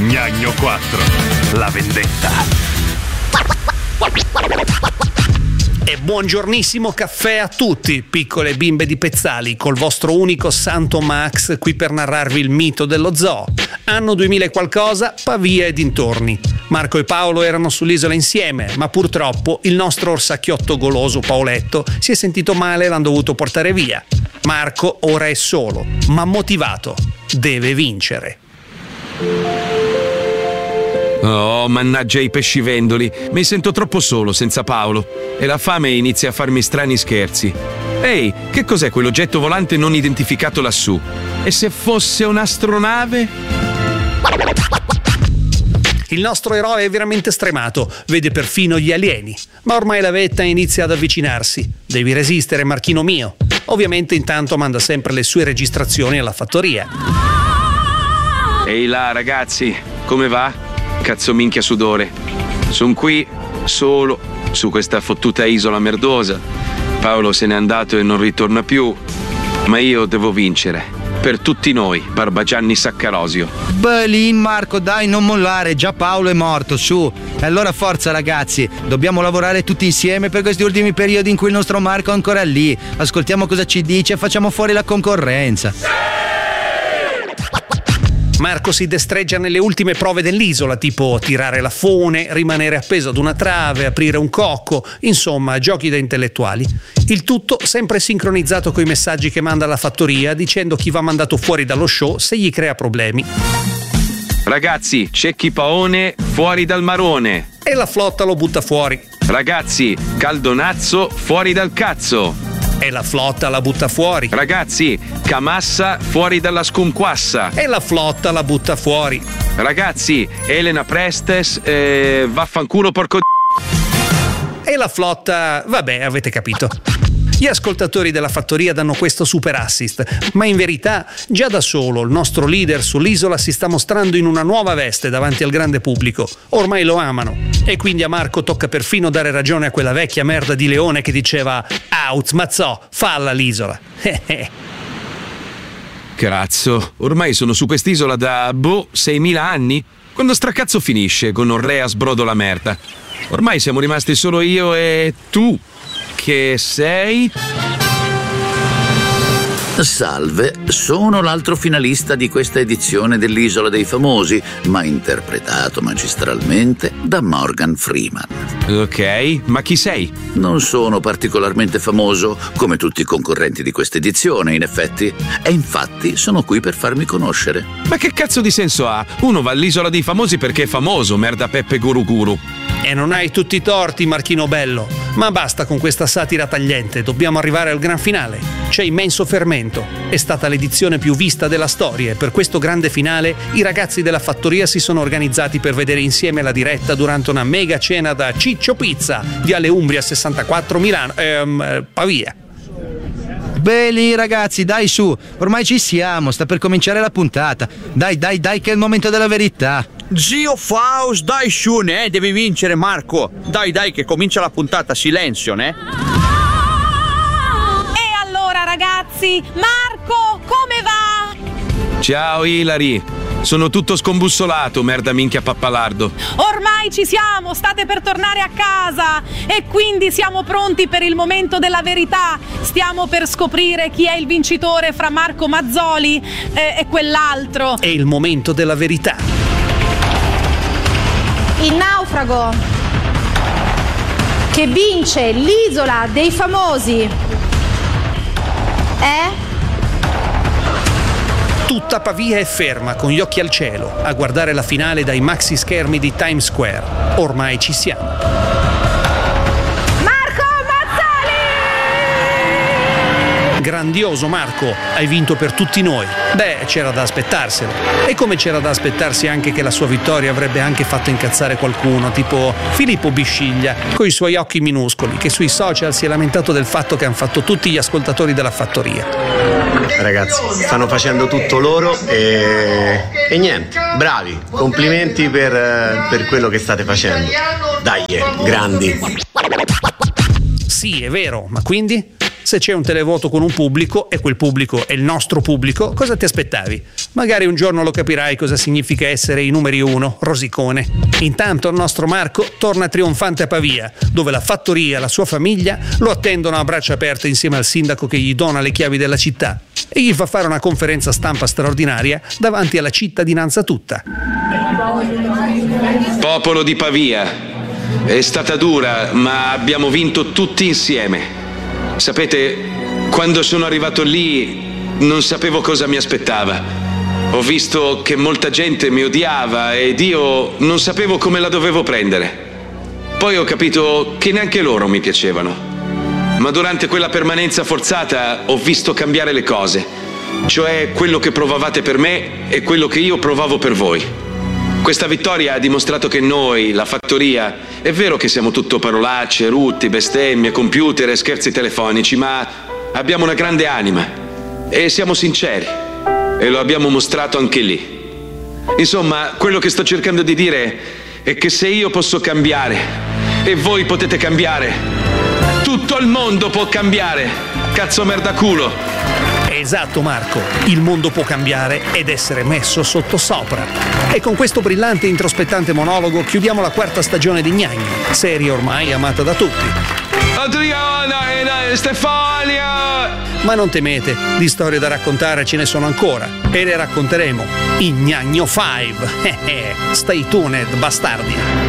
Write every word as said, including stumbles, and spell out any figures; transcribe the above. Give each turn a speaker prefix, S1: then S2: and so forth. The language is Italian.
S1: Gnagno quattro, la vendetta. E buongiornissimo caffè a tutti, piccole bimbe di Pezzali, col vostro unico Santo Max qui per narrarvi il mito dello zoo. Anno duemila e qualcosa, Pavia e dintorni. Marco e Paolo erano sull'isola insieme, ma purtroppo il nostro orsacchiotto goloso Paoletto si è sentito male e l'hanno dovuto portare via. Marco ora è solo, ma motivato. Deve vincere.
S2: Oh, mannaggia i pescivendoli, mi sento troppo solo senza Paolo e la fame inizia a farmi strani scherzi. Ehi, che cos'è quell'oggetto volante non identificato lassù? E se fosse un'astronave?
S1: Il nostro eroe è veramente stremato, vede perfino gli alieni, ma ormai la vetta inizia ad avvicinarsi. Devi resistere, Marchino mio. Ovviamente intanto manda sempre le sue registrazioni alla fattoria.
S2: Ehi là ragazzi, come va? Cazzo minchia sudore. Sono qui, solo, su questa fottuta isola merdosa. Paolo se n'è andato e non ritorna più. Ma io devo vincere. Per tutti noi, Barbagianni Saccarosio.
S3: Belin Marco, dai, non mollare, già Paolo è morto, su. E allora forza ragazzi, dobbiamo lavorare tutti insieme per questi ultimi periodi in cui il nostro Marco è ancora lì. Ascoltiamo cosa ci dice e facciamo fuori la concorrenza.
S1: Marco si destreggia nelle ultime prove dell'isola, tipo tirare la fune, rimanere appeso ad una trave, aprire un cocco, insomma, giochi da intellettuali. Il tutto sempre sincronizzato coi messaggi che manda alla fattoria, dicendo chi va mandato fuori dallo show se gli crea problemi.
S2: Ragazzi, Cecchi Paone fuori dal marone.
S1: E la flotta lo butta fuori.
S2: Ragazzi, Caldonazzo fuori dal cazzo.
S1: E la flotta la butta fuori.
S2: Ragazzi, Camassa fuori dalla sconquassa.
S1: E la flotta la butta fuori.
S2: Ragazzi, Elena Prestes, eh, vaffanculo porco d***o.
S1: E la flotta, vabbè, avete capito. Gli ascoltatori della fattoria danno questo super assist, ma in verità già da solo il nostro leader sull'isola si sta mostrando in una nuova veste davanti al grande pubblico. Ormai lo amano. E quindi a Marco tocca perfino dare ragione a quella vecchia merda di Leone che diceva «Out, mazzò, falla l'isola».
S2: Cazzo, ormai sono su quest'isola da, boh, seimila anni? Quando stracazzo finisce con Orrea sbrodo la merda? Ormai siamo rimasti solo io e tu. Che sei?
S4: Salve, sono l'altro finalista di questa edizione dell'Isola dei Famosi, ma interpretato magistralmente da Morgan Freeman.
S2: Ok, ma chi sei?
S4: Non sono particolarmente famoso, come tutti i concorrenti di questa edizione, in effetti, e infatti sono qui per farmi conoscere.
S2: Ma che cazzo di senso ha? Uno va all'Isola dei Famosi perché è famoso, merda Peppe Guru Guru.
S1: E non hai tutti i torti, Marchino bello. Ma basta con questa satira tagliente, dobbiamo arrivare al gran finale. C'è immenso fermento. È stata l'edizione più vista della storia e per questo grande finale i ragazzi della fattoria si sono organizzati per vedere insieme la diretta durante una mega cena da Ciccio Pizza, Viale Umbria sessantaquattro Milano, ehm, Pavia.
S3: Belli ragazzi, dai su, ormai ci siamo, sta per cominciare la puntata. Dai, dai, dai che è il momento della verità.
S5: Zio Faust, dai su, ne, devi vincere Marco. Dai, dai che comincia la puntata, silenzio, ne.
S6: E allora ragazzi, Marco, come va?
S2: Ciao Ilari, sono tutto scombussolato, merda minchia pappalardo.
S6: Ormai ci siamo, state per tornare a casa e quindi siamo pronti per il momento della verità. Stiamo per scoprire chi è il vincitore fra Marco Mazzoli e, e quell'altro.
S1: È il momento della verità.
S7: Il naufrago che vince l'Isola dei Famosi è...
S1: Tutta Pavia è ferma, con gli occhi al cielo, a guardare la finale dai maxi schermi di Times Square. Ormai ci siamo.
S7: Marco Mazzoli!
S1: Grandioso Marco, hai vinto per tutti noi. Beh, c'era da aspettarselo. E come c'era da aspettarsi anche che la sua vittoria avrebbe anche fatto incazzare qualcuno, tipo Filippo Bisciglia, coi suoi occhi minuscoli, che sui social si è lamentato del fatto che hanno fatto tutti gli ascoltatori della fattoria.
S8: Ragazzi, stanno facendo tutto loro e, e niente, bravi, complimenti per, per quello che state facendo. Dai, grandi.
S1: Sì, è vero, ma quindi? Se c'è un televoto con un pubblico e quel pubblico è il nostro pubblico, cosa ti aspettavi? Magari un giorno lo capirai cosa significa essere i numeri uno, rosicone. Intanto il nostro Marco torna trionfante a Pavia, dove la fattoria e la sua famiglia lo attendono a braccia aperte insieme al sindaco che gli dona le chiavi della città e gli fa fare una conferenza stampa straordinaria davanti alla cittadinanza tutta.
S2: Popolo di Pavia, è stata dura, ma abbiamo vinto tutti insieme. Sapete, quando sono arrivato lì non sapevo cosa mi aspettava. Ho visto che molta gente mi odiava ed io non sapevo come la dovevo prendere. Poi ho capito che neanche loro mi piacevano. Ma durante quella permanenza forzata ho visto cambiare le cose, cioè quello che provavate per me e quello che io provavo per voi. Questa vittoria ha dimostrato che noi, la fattoria, è vero che siamo tutto parolacce, rutti, bestemmie, computer e scherzi telefonici, ma abbiamo una grande anima e siamo sinceri e lo abbiamo mostrato anche lì. Insomma, quello che sto cercando di dire è che se io posso cambiare e voi potete cambiare, tutto il mondo può cambiare. Cazzo merda culo.
S1: Esatto Marco, il mondo può cambiare ed essere messo sottosopra. E con questo brillante e introspettante monologo chiudiamo la quarta stagione di Gnagni, serie ormai amata da tutti.
S2: Adriana e Stefania!
S1: Ma non temete, di storie da raccontare ce ne sono ancora e le racconteremo in Gnagno cinque. Stay tuned, bastardi!